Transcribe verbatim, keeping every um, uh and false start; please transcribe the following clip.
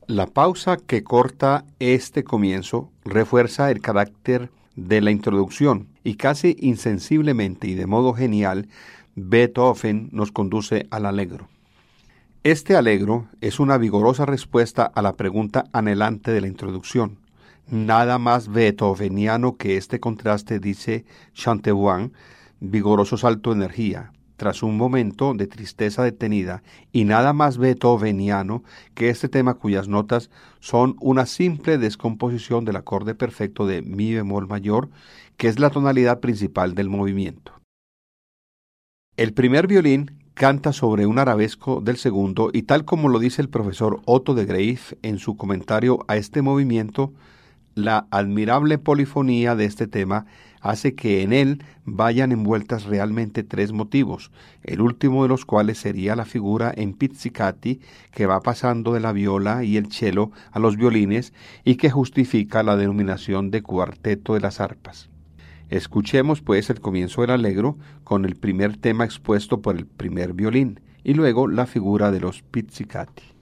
La pausa que corta este comienzo refuerza el carácter de la introducción y casi insensiblemente y de modo genial, Beethoven nos conduce al allegro. Este allegro es una vigorosa respuesta a la pregunta anhelante de la introducción. Nada más beethoveniano que este contraste, dice Chanteloup, vigoroso salto de energía, tras un momento de tristeza detenida, y nada más beethoveniano que este tema cuyas notas son una simple descomposición del acorde perfecto de mi bemol mayor, que es la tonalidad principal del movimiento. El primer violín canta sobre un arabesco del segundo, y tal como lo dice el profesor Otto de Greif en su comentario a este movimiento, la admirable polifonía de este tema hace que en él vayan envueltas realmente tres motivos, el último de los cuales sería la figura en pizzicati que va pasando de la viola y el cello a los violines y que justifica la denominación de cuarteto de las arpas. Escuchemos pues el comienzo del allegro con el primer tema expuesto por el primer violín y luego la figura de los pizzicati.